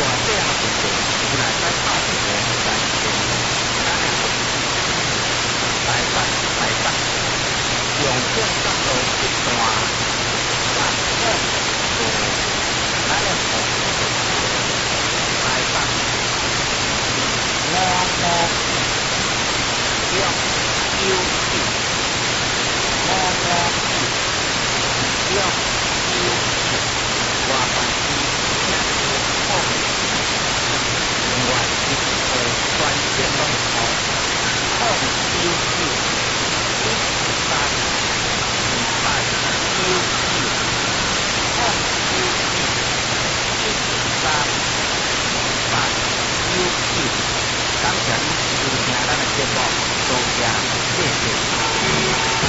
这样子的，原来在大自然在那样来用这角度一段万万度那样来放摸摸用休息摸摸用休息我把一后另外一个关键动作后休息三休息后休息三休息感谢您收听咱的节目，多谢谢谢。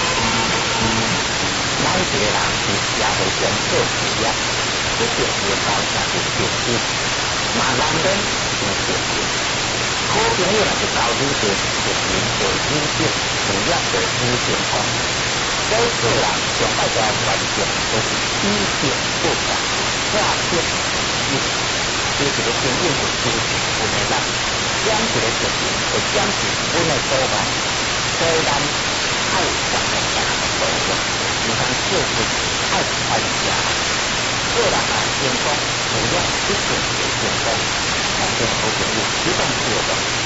每一个人伫社会上做事业，一定要交社会成绩，嘛难免有成绩。好朋友若是投资者，一年做认识，事业做有成功。所以个人上大家关键就是以德报怨，化德为义。对一个经营有支持，有能力，减一个责任，会减少本的阻碍。虽然爱上人家的作用，唔通少分爱传承。个人啊成功，事业一定会成功。但是好朋友，主动做的。